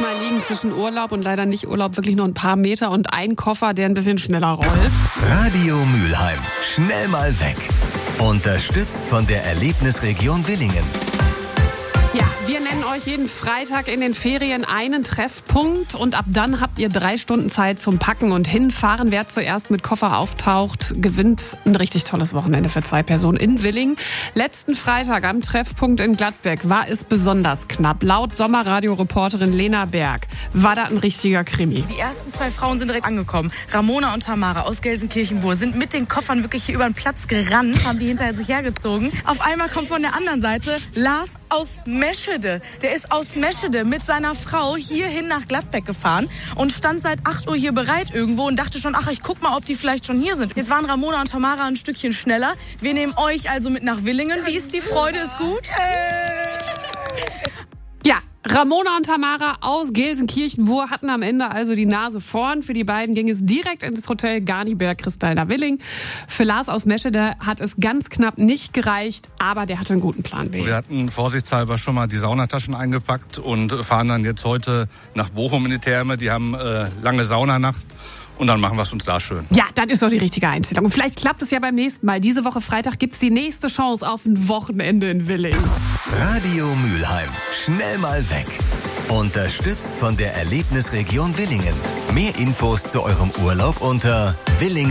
manchmal liegen zwischen Urlaub und leider nicht Urlaub wirklich nur ein paar Meter und ein Koffer, der ein bisschen schneller rollt. Radio Mülheim. Schnell mal weg. Unterstützt von der Erlebnisregion Willingen. Ja, wir nennen euch jeden Freitag in den Ferien einen Treffpunkt und ab dann habt ihr 3 Stunden Zeit zum Packen und hinfahren. Wer zuerst mit Koffer auftaucht, gewinnt ein richtig tolles Wochenende für 2 Personen in Willingen. Letzten Freitag am Treffpunkt in Gladbeck war es besonders knapp. Laut Sommerradio-Reporterin Lena Berg war da ein richtiger Krimi. Die ersten 2 Frauen sind direkt angekommen. Ramona und Tamara aus Gelsenkirchen-Buhr sind mit den Koffern wirklich hier über den Platz gerannt, haben die hinterher sich hergezogen. Auf einmal kommt von der anderen Seite Lars aus Meschede. Der ist aus Meschede mit seiner Frau hierhin nach Gladbeck gefahren und stand seit 8 Uhr hier bereit irgendwo und dachte schon, ach, ich guck mal, ob die vielleicht schon hier sind. Jetzt waren Ramona und Tamara ein Stückchen schneller. Wir nehmen euch also mit nach Willingen. Wie ist die Freude? Ist gut? Ja, Ramona und Tamara aus Gelsenkirchen-Buhr hatten am Ende also die Nase vorn. Für die beiden ging es direkt ins Hotel Garniberg Kristallner Willing. Für Lars aus Meschede hat es ganz knapp nicht gereicht, aber der hatte einen guten Plan B. Wir hatten vorsichtshalber schon mal die Saunataschen eingepackt und fahren dann jetzt heute nach Bochum in die Therme. Die haben lange Saunanacht. Und dann machen wir es uns da schön. Ja, das ist doch die richtige Einstellung. Und vielleicht klappt es ja beim nächsten Mal. Diese Woche Freitag gibt es die nächste Chance auf ein Wochenende in Willingen. Radio Mülheim. Schnell mal weg. Unterstützt von der Erlebnisregion Willingen. Mehr Infos zu eurem Urlaub unter Willingen.